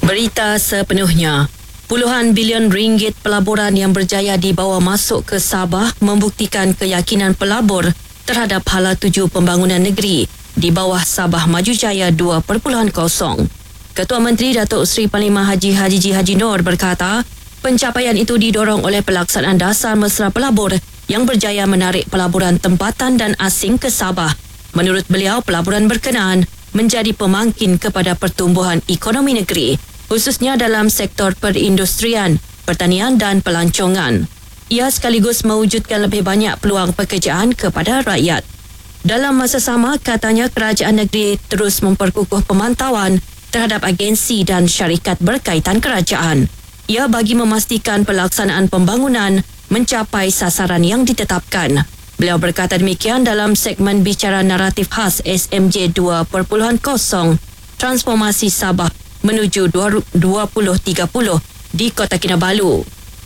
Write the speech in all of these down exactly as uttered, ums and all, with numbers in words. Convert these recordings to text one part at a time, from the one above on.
Berita sepenuhnya. Puluhan bilion ringgit pelaburan yang berjaya dibawa masuk ke Sabah membuktikan keyakinan pelabur terhadap hala tuju pembangunan negeri di bawah Sabah Maju Jaya dua titik kosong. Ketua Menteri Datuk Seri Panglima Haji Haji G. Haji Noor berkata, pencapaian itu didorong oleh pelaksanaan dasar mesra pelabur yang berjaya menarik pelaburan tempatan dan asing ke Sabah. Menurut beliau, pelaburan berkenaan menjadi pemangkin kepada pertumbuhan ekonomi negeri, khususnya dalam sektor perindustrian, pertanian dan pelancongan. Ia sekaligus mewujudkan lebih banyak peluang pekerjaan kepada rakyat. Dalam masa sama, katanya kerajaan negeri terus memperkukuh pemantauan terhadap agensi dan syarikat berkaitan kerajaan. Ia bagi memastikan pelaksanaan pembangunan mencapai sasaran yang ditetapkan. Beliau berkata demikian dalam segmen bicara naratif khas S M J dua titik kosong Transformasi Sabah menuju dua ribu tiga puluh di Kota Kinabalu.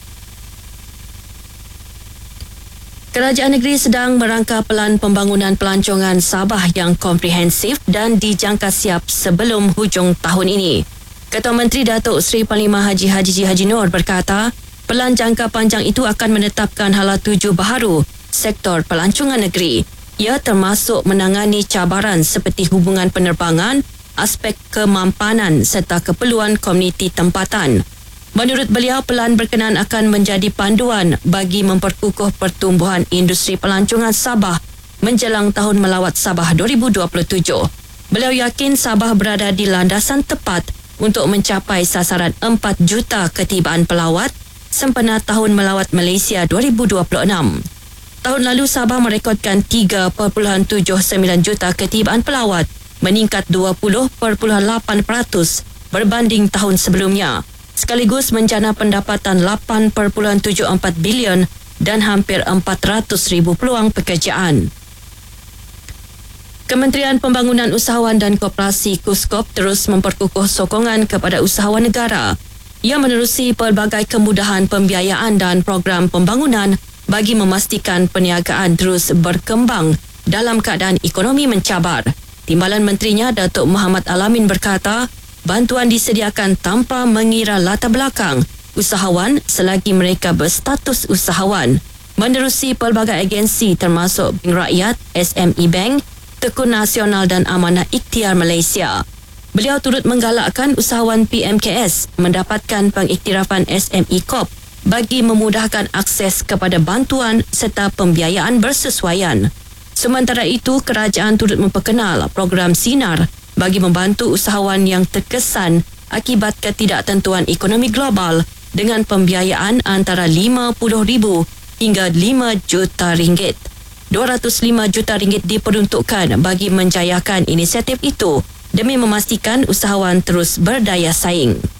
Kerajaan negeri sedang merangka pelan pembangunan pelancongan Sabah yang komprehensif dan dijangka siap sebelum hujung tahun ini. Ketua Menteri Datuk Seri Panglima Haji Haji G. Haji Noor berkata, pelan jangka panjang itu akan menetapkan hala tuju baharu sektor pelancongan negeri. Ia termasuk menangani cabaran seperti hubungan penerbangan, aspek kemampanan serta keperluan komuniti tempatan. Menurut beliau, pelan berkenaan akan menjadi panduan bagi memperkukuh pertumbuhan industri pelancongan Sabah menjelang tahun melawat Sabah dua ribu dua puluh tujuh. Beliau yakin Sabah berada di landasan tepat untuk mencapai sasaran empat juta ketibaan pelawat sempena tahun melawat Malaysia dua ribu dua puluh enam. Tahun lalu Sabah merekodkan tiga perpuluhan tujuh sembilan juta ketibaan pelawat, meningkat dua puluh perpuluhan lapan peratus berbanding tahun sebelumnya. Sekaligus menjana pendapatan lapan perpuluhan tujuh empat bilion dan hampir empat ratus ribu peluang pekerjaan. Kementerian Pembangunan Usahawan dan Koperasi KUSKOP terus memperkukuh sokongan kepada usahawan negara. Ia menerusi pelbagai kemudahan pembiayaan dan program pembangunan bagi memastikan perniagaan terus berkembang dalam keadaan ekonomi mencabar. Timbalan Menterinya Datuk Muhammad Alamin berkata, bantuan disediakan tanpa mengira latar belakang usahawan selagi mereka berstatus usahawan. Menerusi pelbagai agensi termasuk Bank Rakyat, S M E Bank, Tekun Nasional dan Amanah Ikhtiar Malaysia. Beliau turut menggalakkan usahawan P M K S mendapatkan pengiktirafan S M E Corp bagi memudahkan akses kepada bantuan serta pembiayaan bersesuaian. Sementara itu, kerajaan turut memperkenal program Sinar bagi membantu usahawan yang terkesan akibat ketidaktentuan ekonomi global dengan pembiayaan antara lima puluh ribu hingga lima juta ringgit. dua ratus lima juta ringgit diperuntukkan bagi menjayakan inisiatif itu demi memastikan usahawan terus berdaya saing.